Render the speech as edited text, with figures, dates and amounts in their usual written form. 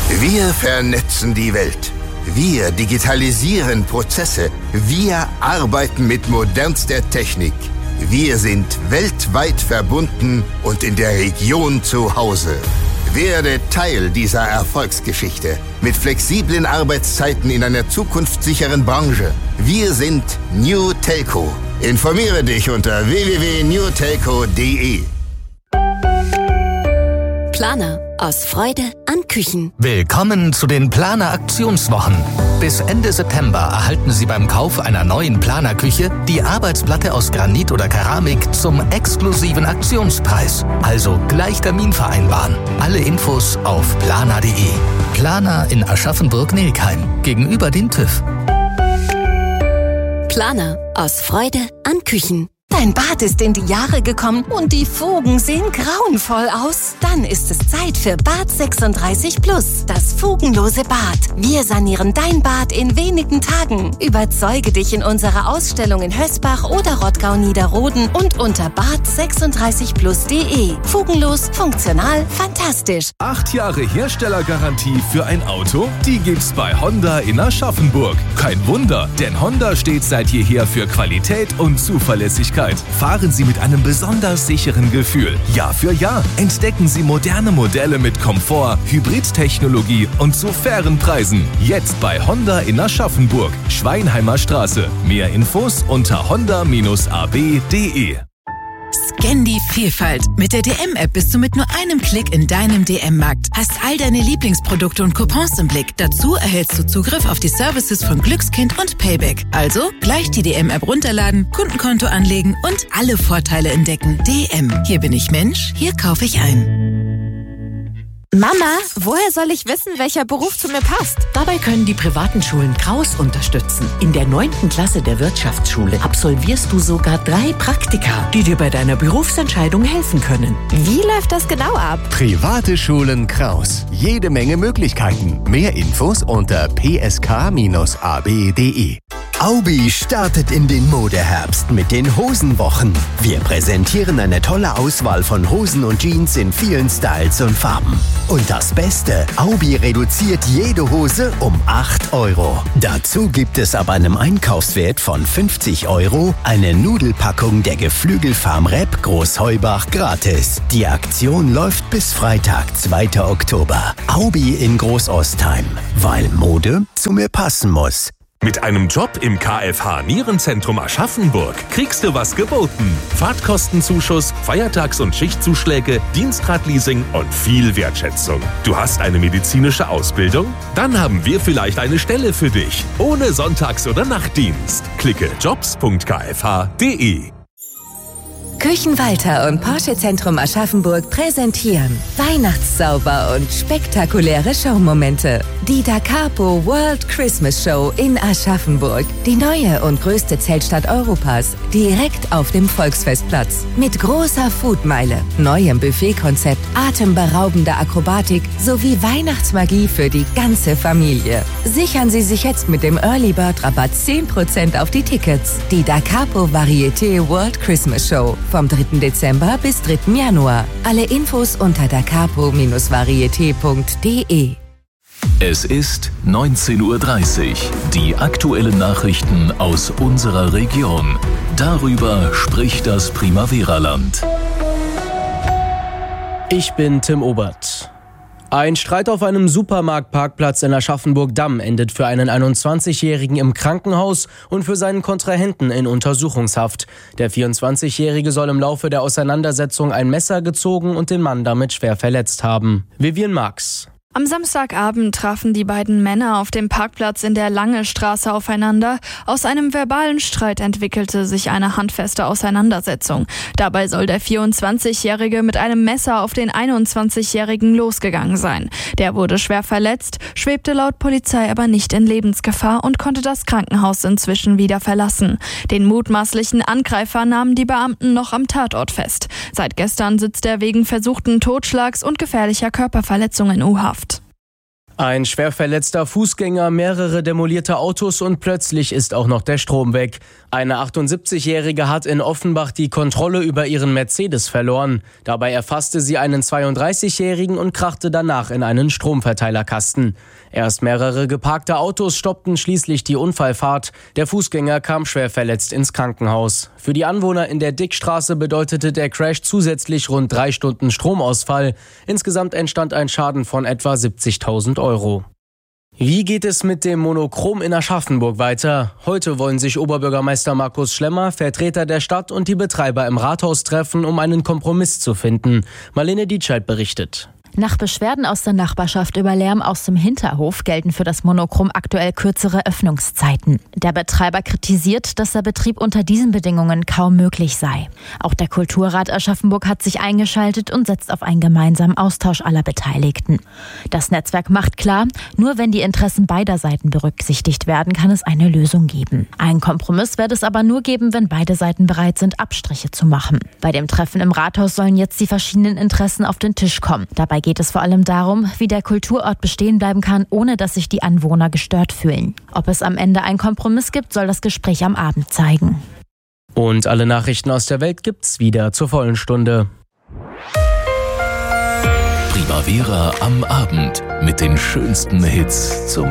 Wir vernetzen die Welt. Wir digitalisieren Prozesse. Wir arbeiten mit modernster Technik. Wir sind weltweit verbunden und in der Region zu Hause. Werde Teil dieser Erfolgsgeschichte mit flexiblen Arbeitszeiten in einer zukunftssicheren Branche. Wir sind New Telco. Informiere dich unter www.newtelco.de. Planer. Aus Freude an Küchen. Willkommen zu den Planer Aktionswochen. Bis Ende September erhalten Sie beim Kauf einer neuen Planer Küche die Arbeitsplatte aus Granit oder Keramik zum exklusiven Aktionspreis. Also gleich Termin vereinbaren. Alle Infos auf planer.de. Planer in Aschaffenburg-Nelkheim gegenüber dem TÜV. Planer. Aus Freude an Küchen. Dein Bad ist in die Jahre gekommen und die Fugen sehen grauenvoll aus? Dann ist es Zeit für Bad 36 Plus, das fugenlose Bad. Wir sanieren dein Bad in wenigen Tagen. Überzeuge dich in unserer Ausstellung in Hösbach oder Rottgau-Niederroden und unter bad36plus.de. Fugenlos, funktional, fantastisch. 8 Jahre Herstellergarantie für ein Auto? Die gibt's bei Honda in Aschaffenburg. Kein Wunder, denn Honda steht seit jeher für Qualität und Zuverlässigkeit. Fahren Sie mit einem besonders sicheren Gefühl. Jahr für Jahr entdecken Sie moderne Modelle mit Komfort, Hybridtechnologie und zu fairen Preisen. Jetzt bei Honda in Aschaffenburg, Schweinheimer Straße. Mehr Infos unter honda-ab.de. Scan die Vielfalt. Mit der DM-App bist du mit nur einem Klick in deinem DM-Markt. Hast all deine Lieblingsprodukte und Coupons im Blick. Dazu erhältst du Zugriff auf die Services von Glückskind und Payback. Also gleich die DM-App runterladen, Kundenkonto anlegen und alle Vorteile entdecken. DM. Hier bin ich Mensch, hier kaufe ich ein. Mama, woher soll ich wissen, welcher Beruf zu mir passt? Dabei können die privaten Schulen Kraus unterstützen. In der 9. Klasse der Wirtschaftsschule absolvierst du sogar 3 Praktika, die dir bei deiner Berufsentscheidung helfen können. Wie läuft das genau ab? Private Schulen Kraus. Jede Menge Möglichkeiten. Mehr Infos unter psk-ab.de. Aubi startet in den Modeherbst mit den Hosenwochen. Wir präsentieren eine tolle Auswahl von Hosen und Jeans in vielen Styles und Farben. Und das Beste, Aubi reduziert jede Hose um 8 €. Dazu gibt es ab einem Einkaufswert von 50 € eine Nudelpackung der Geflügelfarm Repp Großheubach gratis. Die Aktion läuft bis Freitag, 2. Oktober. Aubi in Großostheim, weil Mode zu mir passen muss. Mit einem Job im KFH Nierenzentrum Aschaffenburg kriegst du was geboten. Fahrtkostenzuschuss, Feiertags- und Schichtzuschläge, Dienstradleasing und viel Wertschätzung. Du hast eine medizinische Ausbildung? Dann haben wir vielleicht eine Stelle für dich. Ohne Sonntags- oder Nachtdienst. Klicke jobs.kfh.de. Küchenwalter und Porsche Zentrum Aschaffenburg präsentieren Weihnachtszauber und spektakuläre Showmomente. Die Da Capo World Christmas Show in Aschaffenburg. Die neue und größte Zeltstadt Europas. Direkt auf dem Volksfestplatz. Mit großer Foodmeile, neuem Buffetkonzept, atemberaubender Akrobatik sowie Weihnachtsmagie für die ganze Familie. Sichern Sie sich jetzt mit dem Early Bird Rabatt 10% auf die Tickets. Die Da Capo Varieté World Christmas Show. Vom 3. Dezember bis 3. Januar. Alle Infos unter dacapo-varieté.de. Es ist 19:30 Uhr. Die aktuellen Nachrichten aus unserer Region. Darüber spricht das Primavera-Land. Ich bin Tim Obert. Ein Streit auf einem Supermarktparkplatz in Aschaffenburg-Damm endet für einen 21-Jährigen im Krankenhaus und für seinen Kontrahenten in Untersuchungshaft. Der 24-Jährige soll im Laufe der Auseinandersetzung ein Messer gezogen und den Mann damit schwer verletzt haben. Vivian Marx. Am Samstagabend trafen die beiden Männer auf dem Parkplatz in der Lange-Straße aufeinander. Aus einem verbalen Streit entwickelte sich eine handfeste Auseinandersetzung. Dabei soll der 24-Jährige mit einem Messer auf den 21-Jährigen losgegangen sein. Der wurde schwer verletzt, schwebte laut Polizei aber nicht in Lebensgefahr und konnte das Krankenhaus inzwischen wieder verlassen. Den mutmaßlichen Angreifer nahmen die Beamten noch am Tatort fest. Seit gestern sitzt er wegen versuchten Totschlags und gefährlicher Körperverletzung in U-Haft. Ein schwer verletzter Fußgänger, mehrere demolierte Autos und plötzlich ist auch noch der Strom weg. Eine 78-Jährige hat in Offenbach die Kontrolle über ihren Mercedes verloren. Dabei erfasste sie einen 32-Jährigen und krachte danach in einen Stromverteilerkasten. Erst mehrere geparkte Autos stoppten schließlich die Unfallfahrt. Der Fußgänger kam schwer verletzt ins Krankenhaus. Für die Anwohner in der Dickstraße bedeutete der Crash zusätzlich rund 3 Stunden Stromausfall. Insgesamt entstand ein Schaden von etwa 70.000 Euro. Wie geht es mit dem Monochrom in Aschaffenburg weiter? Heute wollen sich Oberbürgermeister Markus Schlemmer, Vertreter der Stadt und die Betreiber im Rathaus treffen, um einen Kompromiss zu finden. Marlene Dietscheid berichtet. Nach Beschwerden aus der Nachbarschaft über Lärm aus dem Hinterhof gelten für das Monochrom aktuell kürzere Öffnungszeiten. Der Betreiber kritisiert, dass der Betrieb unter diesen Bedingungen kaum möglich sei. Auch der Kulturrat Aschaffenburg hat sich eingeschaltet und setzt auf einen gemeinsamen Austausch aller Beteiligten. Das Netzwerk macht klar, nur wenn die Interessen beider Seiten berücksichtigt werden, kann es eine Lösung geben. Einen Kompromiss wird es aber nur geben, wenn beide Seiten bereit sind, Abstriche zu machen. Bei dem Treffen im Rathaus sollen jetzt die verschiedenen Interessen auf den Tisch kommen. Dabei geht es vor allem darum, wie der Kulturort bestehen bleiben kann, ohne dass sich die Anwohner gestört fühlen. Ob es am Ende einen Kompromiss gibt, soll das Gespräch am Abend zeigen. Und alle Nachrichten aus der Welt gibt's wieder zur vollen Stunde. Primavera am Abend mit den schönsten Hits zum